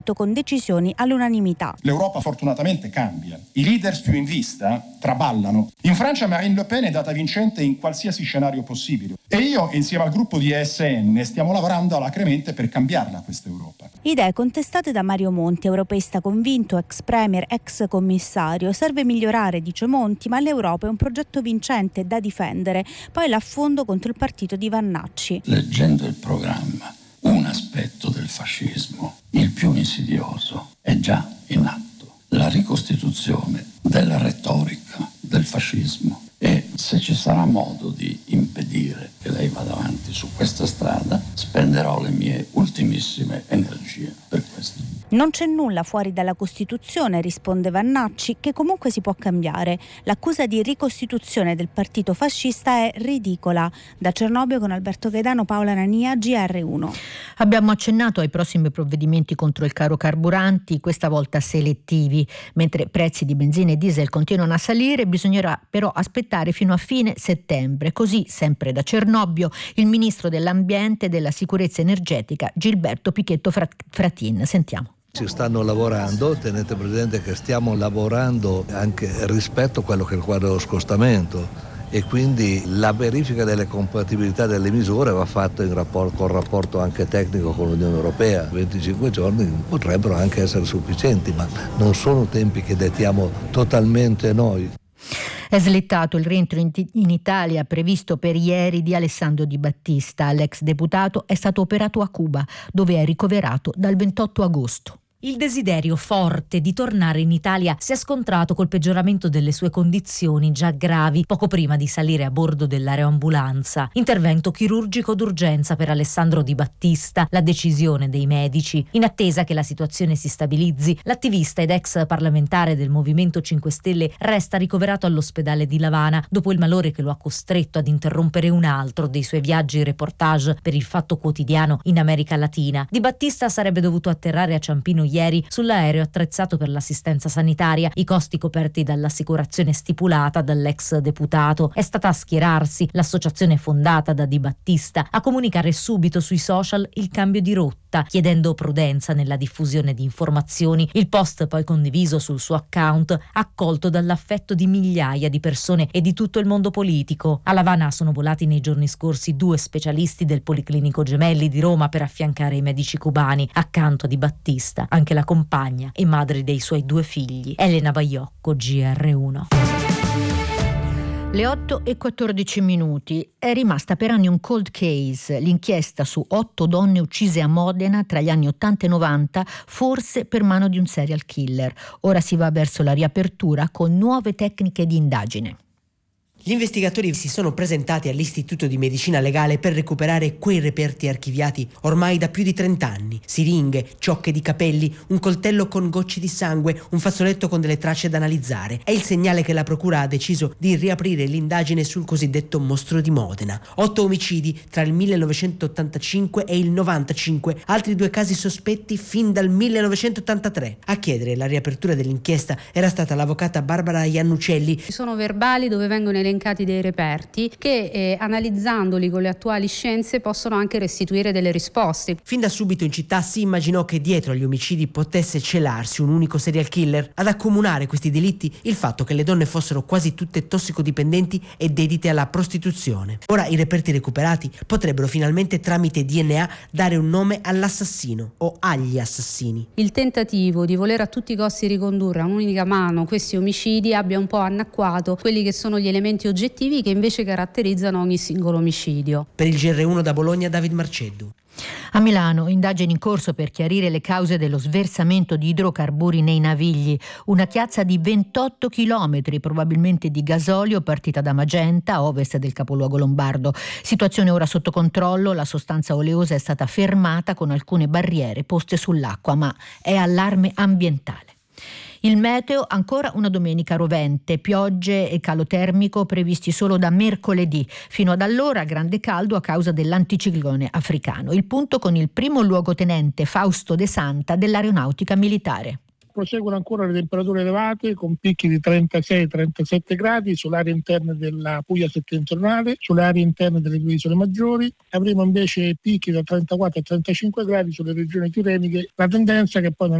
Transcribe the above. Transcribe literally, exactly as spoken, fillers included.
con decisioni all'unanimità. L'Europa fortunatamente cambia. I leaders più in vista traballano. In Francia Marine Le Pen è data vincente in qualsiasi scenario possibile. E io, insieme al gruppo di E S N, stiamo lavorando alacremente per cambiarla questa Europa. Idee contestate da Mario Monti, europeista convinto, ex premier, ex commissario. Serve migliorare, dice Monti, ma l'Europa è un progetto vincente da difendere. Poi l'affondo contro il partito di Vannacci. Leggendo il programma, un aspetto del fascismo, il più insidioso, è già in atto. La ricostituzione della retorica del fascismo. E se ci sarà modo di impedire che lei vada avanti su questa strada, spenderò le mie ultimissime energie per questo. Non c'è nulla fuori dalla Costituzione, risponde Vannacci, che comunque si può cambiare. L'accusa di ricostituzione del partito fascista è ridicola. Da Cernobbio con Alberto Gaetano, Paola Nania, G R uno. Abbiamo accennato ai prossimi provvedimenti contro il caro carburanti, questa volta selettivi. Mentre prezzi di benzina e diesel continuano a salire, bisognerà però aspettare fino a fine settembre. Così, sempre da Cernobbio, il ministro dell'Ambiente e della Sicurezza Energetica, Gilberto Pichetto Fratin. Sentiamo. Ci stanno lavorando, tenete presente che stiamo lavorando anche rispetto a quello che è il quadro dello scostamento e quindi la verifica delle compatibilità delle misure va fatta in rapporto, con rapporto anche tecnico con l'Unione Europea. venticinque giorni potrebbero anche essere sufficienti, ma non sono tempi che dettiamo totalmente noi. È slittato il rientro in, in Italia previsto per ieri di Alessandro Di Battista. L'ex deputato è stato operato a Cuba, dove è ricoverato dal ventotto agosto. Il desiderio forte di tornare in Italia si è scontrato col peggioramento delle sue condizioni già gravi poco prima di salire a bordo dell'aeroambulanza. Intervento chirurgico d'urgenza per Alessandro Di Battista, la decisione dei medici. In attesa che la situazione si stabilizzi, l'attivista ed ex parlamentare del Movimento cinque Stelle resta ricoverato all'ospedale di Lavana dopo il malore che lo ha costretto ad interrompere un altro dei suoi viaggi reportage per il Fatto Quotidiano in America Latina. Di Battista sarebbe dovuto atterrare a Ciampino ieri sull'aereo attrezzato per l'assistenza sanitaria, i costi coperti dall'assicurazione stipulata dall'ex deputato. È stata a schierarsi l'associazione fondata da Di Battista a comunicare subito sui social il cambio di rotta, chiedendo prudenza nella diffusione di informazioni. Il post, poi condiviso sul suo account, accolto dall'affetto di migliaia di persone e di tutto il mondo politico. A Lavana sono volati nei giorni scorsi due specialisti del Policlinico Gemelli di Roma per affiancare i medici cubani. Accanto a Di Battista anche la compagna e madre dei suoi due figli, Elena Baiocco, G R uno. Le otto e quattordici minuti. È rimasta per anni un cold case, l'inchiesta su otto donne uccise a Modena tra gli anni ottanta e novanta, forse per mano di un serial killer. Ora si va verso la riapertura con nuove tecniche di indagine. Gli investigatori si sono presentati all'Istituto di Medicina Legale per recuperare quei reperti archiviati ormai da più di trenta anni. Siringhe, ciocche di capelli, un coltello con gocce di sangue, un fazzoletto con delle tracce da analizzare. È il segnale che la procura ha deciso di riaprire l'indagine sul cosiddetto mostro di Modena. Otto omicidi tra il millenovecentottantacinque e il novantacinque, altri due casi sospetti fin dal millenovecentottantatré. A chiedere la riapertura dell'inchiesta era stata l'avvocata Barbara Iannucelli. Ci sono verbali dove vengono elencati dei reperti che eh, analizzandoli con le attuali scienze possono anche restituire delle risposte. Fin da subito in città si immaginò che dietro agli omicidi potesse celarsi un unico serial killer. Ad accomunare questi delitti il fatto che le donne fossero quasi tutte tossicodipendenti e dedite alla prostituzione. Ora i reperti recuperati potrebbero finalmente tramite D N A dare un nome all'assassino o agli assassini. Il tentativo di voler a tutti i costi ricondurre a un'unica mano questi omicidi abbia un po' annacquato quelli che sono gli elementi oggettivi che invece caratterizzano ogni singolo omicidio. Per il G R uno da Bologna, David Marceddu. A Milano, indagini in corso per chiarire le cause dello sversamento di idrocarburi nei Navigli. Una chiazza di ventotto chilometri, probabilmente di gasolio, partita da Magenta, a ovest del capoluogo lombardo. Situazione ora sotto controllo, la sostanza oleosa è stata fermata con alcune barriere poste sull'acqua, ma è allarme ambientale. Il meteo, ancora una domenica rovente, piogge e calo termico previsti solo da mercoledì. Fino ad allora grande caldo a causa dell'anticiclone africano. Il punto con il primo luogotenente Fausto De Santa dell'Aeronautica Militare. Proseguono ancora le temperature elevate con picchi di trentasei trentasette gradi sulle aree interne della Puglia settentrionale, sulle aree interne delle due isole maggiori. Avremo invece picchi da trentaquattro a trentacinque gradi sulle regioni tirreniche. La tendenza che poi non